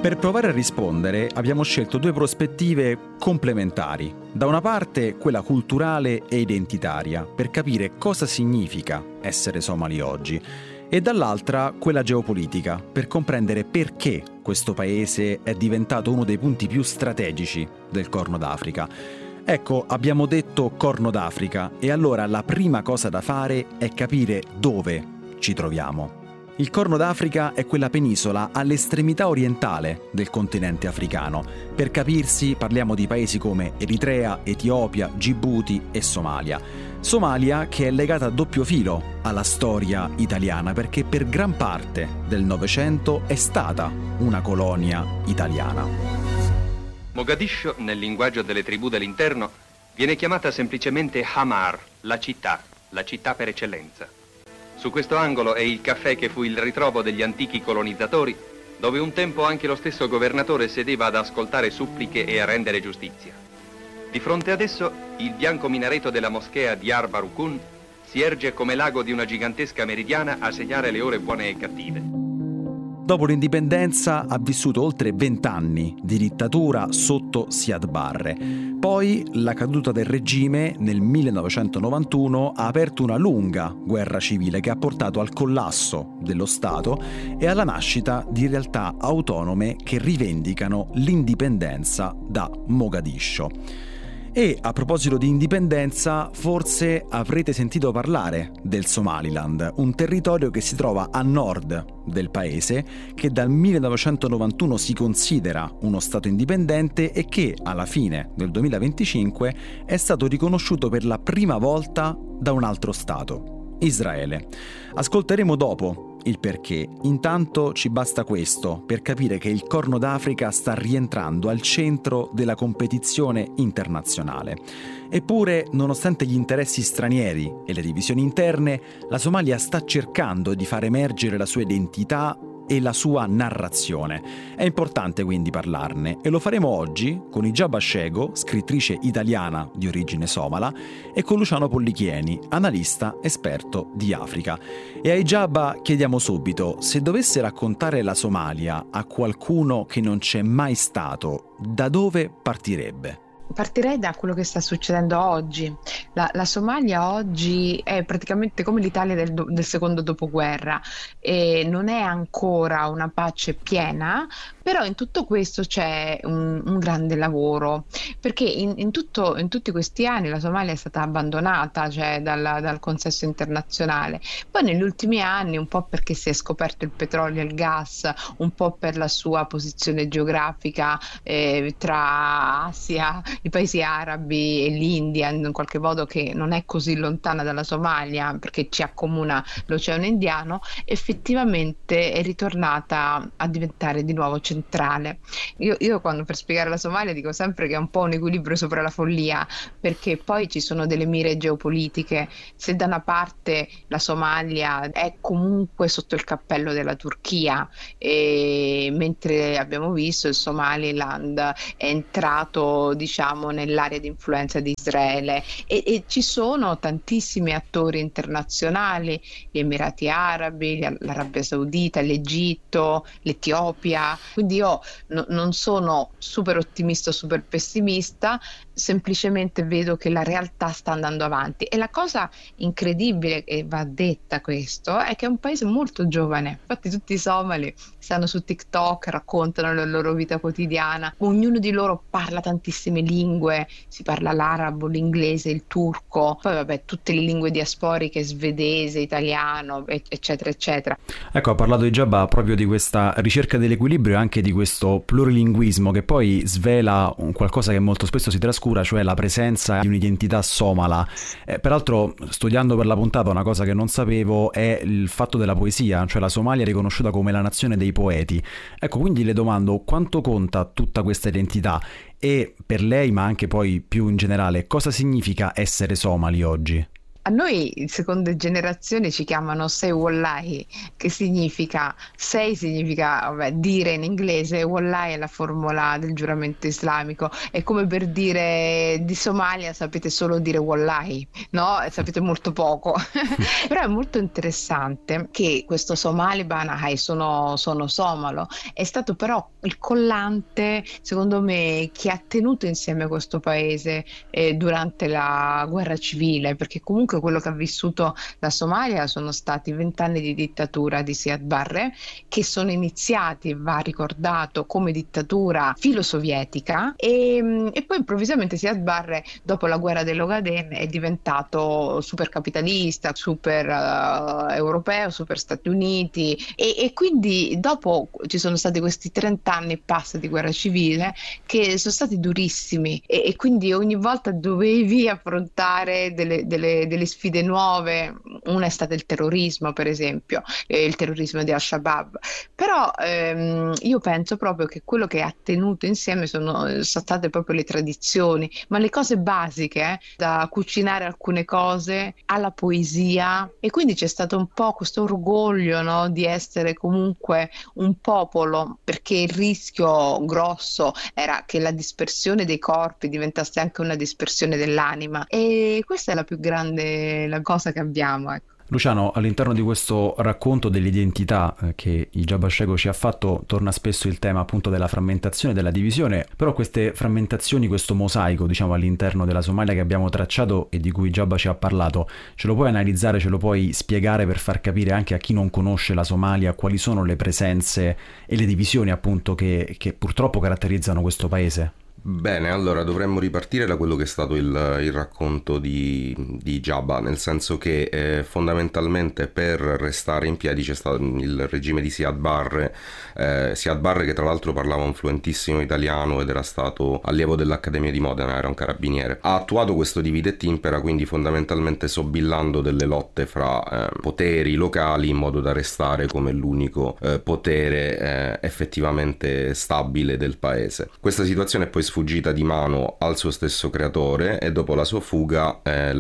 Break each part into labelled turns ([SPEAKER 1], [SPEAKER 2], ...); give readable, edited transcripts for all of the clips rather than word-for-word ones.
[SPEAKER 1] Per provare a rispondere abbiamo scelto due prospettive complementari. Da una parte quella culturale e identitaria, per capire cosa significa essere somali oggi, e dall'altra quella geopolitica, per comprendere perché questo paese è diventato uno dei punti più strategici del Corno d'Africa. Ecco, abbiamo detto Corno d'Africa, e allora la prima cosa da fare è capire dove ci troviamo. Il Corno d'Africa è quella penisola all'estremità orientale del continente africano. Per capirsi parliamo di paesi come Eritrea, Etiopia, Gibuti e Somalia. Somalia che è legata a doppio filo alla storia italiana perché per gran parte del Novecento è stata una colonia italiana.
[SPEAKER 2] Mogadiscio, nel linguaggio delle tribù dell'interno, viene chiamata semplicemente Hamar, la città per eccellenza. Su questo angolo è il caffè che fu il ritrovo degli antichi colonizzatori, dove un tempo anche lo stesso governatore sedeva ad ascoltare suppliche e a rendere giustizia. Di fronte ad esso, il bianco minareto della moschea di Arbarukun si erge come l'ago di una gigantesca meridiana a segnare le ore buone e cattive.
[SPEAKER 1] Dopo l'indipendenza ha vissuto oltre 20 anni di dittatura sotto Siad Barre. Poi la caduta del regime nel 1991 ha aperto una lunga guerra civile che ha portato al collasso dello Stato e alla nascita di realtà autonome che rivendicano l'indipendenza da Mogadiscio. E a proposito di indipendenza, forse avrete sentito parlare del Somaliland, un territorio che si trova a nord del paese, che dal 1991 si considera uno stato indipendente e che alla fine del 2025 è stato riconosciuto per la prima volta da un altro stato, Israele. Ascolteremo dopo il perché. Intanto ci basta questo per capire che il Corno d'Africa sta rientrando al centro della competizione internazionale. Eppure, nonostante gli interessi stranieri e le divisioni interne, la Somalia sta cercando di far emergere la sua identità e la sua narrazione. È importante quindi parlarne e lo faremo oggi con Hijaba Shego, scrittrice italiana di origine somala, e con Luciano Pollichieni, analista esperto di Africa. E a Hijaba chiediamo subito, se dovesse raccontare la Somalia a qualcuno che non c'è mai stato, da dove partirebbe?
[SPEAKER 3] Partirei da quello che sta succedendo oggi. La Somalia oggi è praticamente come l'Italia del secondo dopoguerra e non è ancora una pace piena, però in tutto questo c'è un grande lavoro, perché in tutti questi anni la Somalia è stata abbandonata, cioè, dal consesso internazionale. Poi negli ultimi anni, un po' perché si è scoperto il petrolio e il gas, un po' per la sua posizione geografica tra Asia, i paesi arabi e l'India, in qualche modo, che non è così lontana dalla Somalia perché ci accomuna l'Oceano Indiano, effettivamente è ritornata a diventare di nuovo centrale. Io quando per spiegare la Somalia dico sempre che è un po' un equilibrio sopra la follia, perché poi ci sono delle mire geopolitiche. Se da una parte la Somalia è comunque sotto il cappello della Turchia, e mentre abbiamo visto il Somaliland è entrato, diciamo, nell'area di influenza di Israele, e ci sono tantissimi attori internazionali, gli Emirati Arabi, l'Arabia Saudita, l'Egitto, l'Etiopia. Quindi io non sono super ottimista o super pessimista, semplicemente vedo che la realtà sta andando avanti. E la cosa incredibile, che va detta questo, è che è un paese molto giovane. Infatti tutti i somali stanno su TikTok, raccontano la loro vita quotidiana, ognuno di loro parla tantissime lingue, si parla l'arabo, l'inglese, il turco, poi vabbè tutte le lingue diasporiche, svedese, italiano, eccetera eccetera.
[SPEAKER 1] Ecco, ha parlato Hijaba proprio di questa ricerca dell'equilibrio e anche di questo plurilinguismo che poi svela qualcosa che molto spesso si trascura, cioè la presenza di un'identità somala. Peraltro, studiando per la puntata, una cosa che non sapevo è il fatto della poesia, cioè la Somalia è riconosciuta come la nazione dei poeti. Ecco, quindi le domando quanto conta tutta questa identità e per lei, ma anche poi più in generale, cosa significa essere somali oggi?
[SPEAKER 3] A noi, in seconde generazioni, ci chiamano Say Wallahi, che significa, Say significa, vabbè, dire in inglese, Wallahi è la formula del giuramento islamico. È come per dire di Somalia sapete solo dire Wallahi, no? Sapete molto poco. Però è molto interessante che questo Somali Banahai, sono somalo, è stato però il collante, secondo me, che ha tenuto insieme questo paese durante la guerra civile, perché comunque quello che ha vissuto la Somalia sono stati 20 anni di dittatura di Siad Barre, che sono iniziati, va ricordato, come dittatura filo-sovietica e poi improvvisamente Siad Barre, dopo la guerra dell'Ogaden, è diventato super capitalista, super europeo, super Stati Uniti e quindi dopo ci sono stati questi 30 anni e passa di guerra civile che sono stati durissimi e quindi ogni volta dovevi affrontare delle sfide nuove. Una è stata il terrorismo, per esempio, il terrorismo di Al-Shabaab. Però io penso proprio che quello che ha tenuto insieme sono state proprio le tradizioni, ma le cose basiche, da cucinare alcune cose alla poesia. E quindi c'è stato un po' questo orgoglio, no, di essere comunque un popolo, perché il rischio grosso era che la dispersione dei corpi diventasse anche una dispersione dell'anima. E questa è la più grande la cosa che abbiamo, ecco.
[SPEAKER 1] Luciano, all'interno di questo racconto dell'identità che Hijab Ashego ci ha fatto, torna spesso il tema appunto della frammentazione, della divisione, però queste frammentazioni, questo mosaico, diciamo, all'interno della Somalia che abbiamo tracciato e di cui Hijab ci ha parlato, ce lo puoi analizzare, ce lo puoi spiegare per far capire anche a chi non conosce la Somalia quali sono le presenze e le divisioni appunto che purtroppo caratterizzano questo paese?
[SPEAKER 4] Bene, allora dovremmo ripartire da quello che è stato il racconto di Jabba, nel senso che fondamentalmente per restare in piedi c'è stato il regime di Siad Barre che tra l'altro parlava un fluentissimo italiano ed era stato allievo dell'Accademia di Modena, era un carabiniere. Ha attuato questo divide et impera, quindi fondamentalmente sobillando delle lotte fra poteri locali in modo da restare come l'unico potere effettivamente stabile del paese. Questa situazione è poi sfuggita di mano al suo stesso creatore e dopo la sua fuga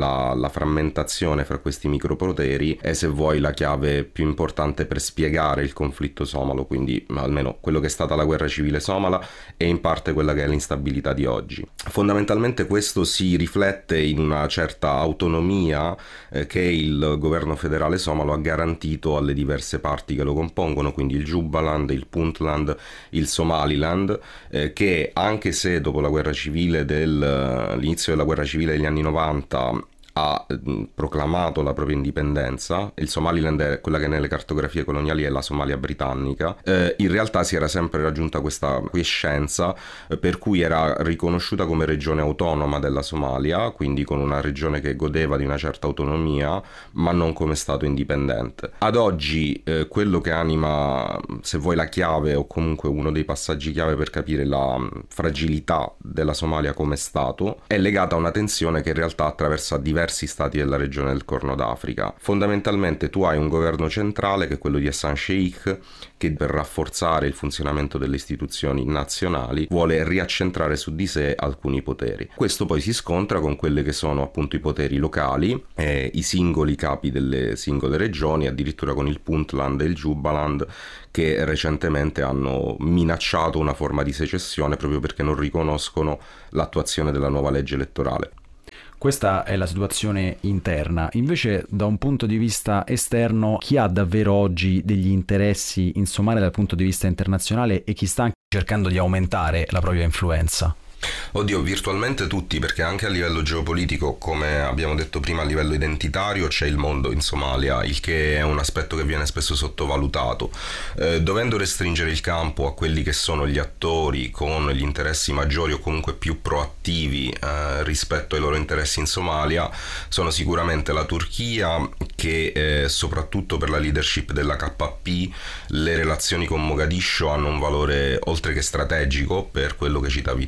[SPEAKER 4] la frammentazione fra questi micropoteri è, se vuoi, la chiave più importante per spiegare il conflitto somalo, quindi almeno quello che è stata la guerra civile somala e in parte quella che è l'instabilità di oggi. Fondamentalmente questo si riflette in una certa autonomia che il governo federale somalo ha garantito alle diverse parti che lo compongono, quindi il Jubaland, il Puntland, il Somaliland, che anche se dopo la guerra civile l'inizio della guerra civile degli anni 90 ha proclamato la propria indipendenza, il Somaliland è quella che nelle cartografie coloniali è la Somalia britannica, in realtà si era sempre raggiunta questa quiescenza per cui era riconosciuta come regione autonoma della Somalia, quindi con una regione che godeva di una certa autonomia, ma non come stato indipendente. Ad oggi quello che anima, se vuoi, la chiave o comunque uno dei passaggi chiave per capire la fragilità della Somalia come stato è legata a una tensione che in realtà attraversa diversi stati della regione del Corno d'Africa. Fondamentalmente tu hai un governo centrale che è quello di Hassan Sheikh, che per rafforzare il funzionamento delle istituzioni nazionali vuole riaccentrare su di sé alcuni poteri. Questo poi si scontra con quelle che sono appunto i poteri locali, i singoli capi delle singole regioni, addirittura con il Puntland e il Jubaland, che recentemente hanno minacciato una forma di secessione proprio perché non riconoscono l'attuazione della nuova legge elettorale.
[SPEAKER 1] Questa è la situazione interna. Invece, da un punto di vista esterno, chi ha davvero oggi degli interessi in Somalia dal punto di vista internazionale e chi sta anche cercando di aumentare la propria influenza?
[SPEAKER 4] Oddio, virtualmente tutti, perché anche a livello geopolitico, come abbiamo detto prima, a livello identitario c'è il mondo in Somalia, il che è un aspetto che viene spesso sottovalutato. Dovendo restringere il campo a quelli che sono gli attori con gli interessi maggiori o comunque più proattivi rispetto ai loro interessi in Somalia, sono sicuramente la Turchia, che soprattutto per la leadership della KP, le relazioni con Mogadiscio hanno un valore oltre che strategico per quello che citavi tu,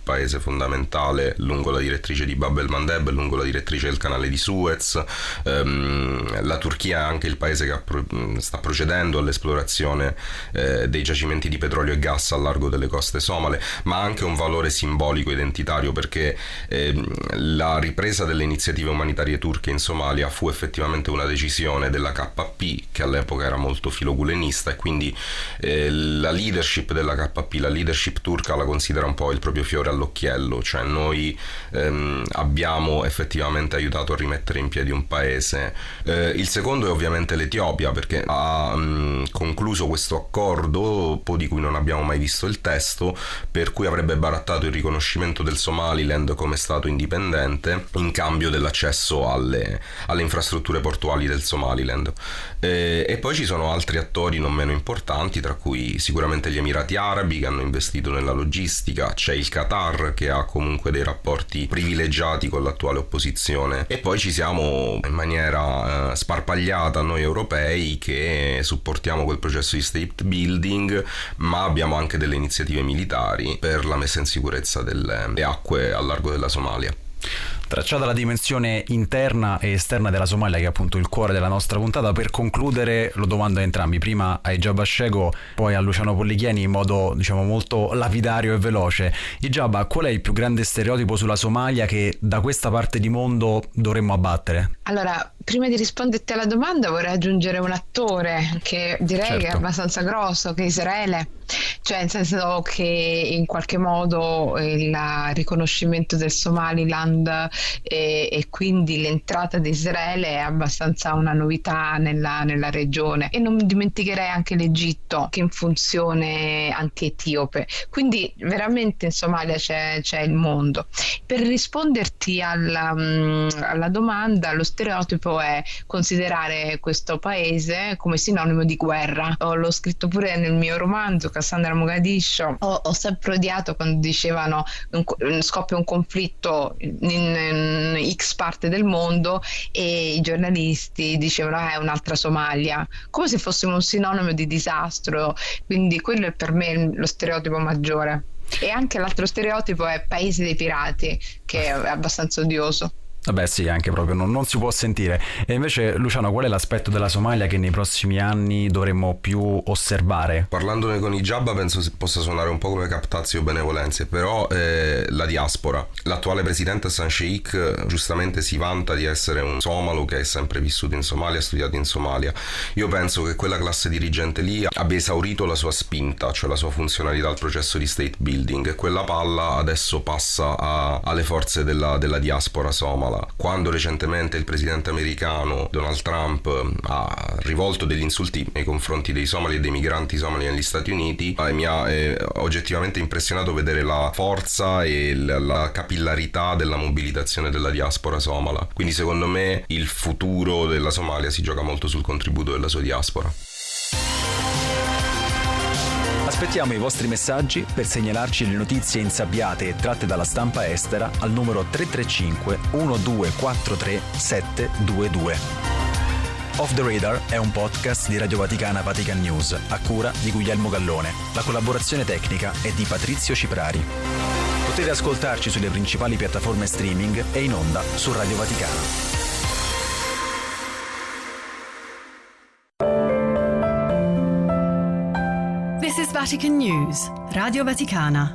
[SPEAKER 4] paese fondamentale lungo la direttrice di Bab el-Mandeb, lungo la direttrice del canale di Suez. La Turchia è anche il paese che sta procedendo all'esplorazione dei giacimenti di petrolio e gas al largo delle coste somale, ma ha anche un valore simbolico identitario, perché la ripresa delle iniziative umanitarie turche in Somalia fu effettivamente una decisione della KP, che all'epoca era molto filogulenista, e quindi la leadership della KP, la leadership turca, la considera un po' il proprio fiore all'occhiello, cioè noi abbiamo effettivamente aiutato a rimettere in piedi un paese. Il secondo è ovviamente l'Etiopia, perché ha concluso questo accordo di cui non abbiamo mai visto il testo, per cui avrebbe barattato il riconoscimento del Somaliland come stato indipendente in cambio dell'accesso alle infrastrutture portuali del Somaliland. E poi ci sono altri attori non meno importanti, tra cui sicuramente gli Emirati Arabi, che hanno investito nella logistica, c'è il Qatar, che ha comunque dei rapporti privilegiati con l'attuale opposizione, e poi ci siamo in maniera sparpagliata noi europei, che supportiamo quel processo di state building, ma abbiamo anche delle iniziative militari per la messa in sicurezza delle acque al largo della Somalia.
[SPEAKER 1] Tracciata la dimensione interna e esterna della Somalia, che è appunto il cuore della nostra puntata, per concludere lo domando a entrambi, prima a Ijab Ashego, poi a Luciano Pollichieni, in modo diciamo molto lapidario e veloce. Ijab, qual è il più grande stereotipo sulla Somalia che da questa parte di mondo dovremmo abbattere?
[SPEAKER 3] Allora, prima di risponderti alla domanda vorrei aggiungere un attore che direi che è abbastanza grosso, che è Israele. Cioè, nel senso che in qualche modo il riconoscimento del Somaliland e quindi l'entrata di Israele è abbastanza una novità nella regione. E non dimenticherei anche l'Egitto, che è in funzione anti-etiope. Quindi veramente in Somalia c'è il mondo. Per risponderti alla domanda, lo stereotipo è considerare questo paese come sinonimo di guerra. L'ho scritto pure nel mio romanzo Cassandra Mogadiscio. Ho sempre odiato quando dicevano scoppia un conflitto in X parte del mondo e i giornalisti dicevano è un'altra Somalia, come se fossimo un sinonimo di disastro. Quindi quello è per me lo stereotipo maggiore. E anche l'altro stereotipo è paese dei pirati, che è abbastanza odioso.
[SPEAKER 1] Vabbè sì, anche proprio non si può sentire. E invece Luciano, qual è l'aspetto della Somalia che nei prossimi anni dovremmo più osservare?
[SPEAKER 4] Parlandone con Ijab penso possa suonare un po' come captatio benevolenze, però la diaspora. L'attuale presidente Hassan Sheikh giustamente si vanta di essere un somalo che è sempre vissuto in Somalia, ha studiato in Somalia. Io penso che quella classe dirigente lì abbia esaurito la sua spinta, cioè la sua funzionalità al processo di state building, e quella palla adesso passa alle forze della diaspora somala. Quando recentemente il presidente americano Donald Trump ha rivolto degli insulti nei confronti dei somali e dei migranti somali negli Stati Uniti, mi ha oggettivamente impressionato vedere la forza e la capillarità della mobilitazione della diaspora somala. Quindi secondo me il futuro della Somalia si gioca molto sul contributo della sua diaspora.
[SPEAKER 1] Aspettiamo i vostri messaggi per segnalarci le notizie insabbiate e tratte dalla stampa estera al numero 335 1243 722. Off the Radar è un podcast di Radio Vaticana Vatican News a cura di Guglielmo Gallone. La collaborazione tecnica è di Patrizio Ciprari. Potete ascoltarci sulle principali piattaforme streaming e in onda su Radio Vaticana.
[SPEAKER 5] This is Vatican News, Radio Vaticana.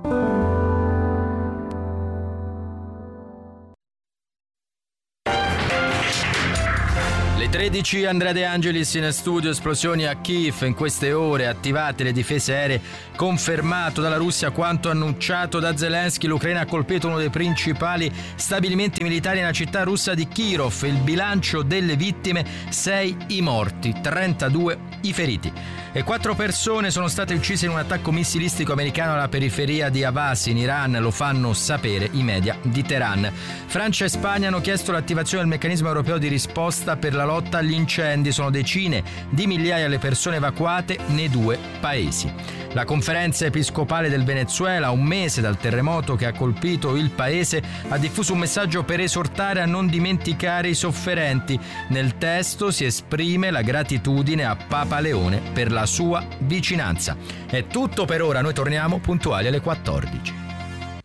[SPEAKER 6] Le 13, Andrea De Angelis in studio. Esplosioni a Kiev, in queste ore attivate le difese aeree, confermato dalla Russia quanto annunciato da Zelensky. L'Ucraina ha colpito uno dei principali stabilimenti militari nella città russa di Kirov. Il bilancio delle vittime: 6 i morti, 32 i feriti. E 4 persone sono state uccise in un attacco missilistico americano alla periferia di Avasi in Iran, lo fanno sapere i media di Teheran. Francia e Spagna hanno chiesto l'attivazione del meccanismo europeo di risposta per la lotta agli incendi. Sono decine di migliaia le persone evacuate nei 2 paesi. La conferenza episcopale del Venezuela, a un mese dal terremoto che ha colpito il paese, ha diffuso un messaggio per esortare a non dimenticare i sofferenti. Nel testo si esprime la gratitudine a Papa Leone per la sua vicinanza. È tutto per ora, noi torniamo puntuali alle 14.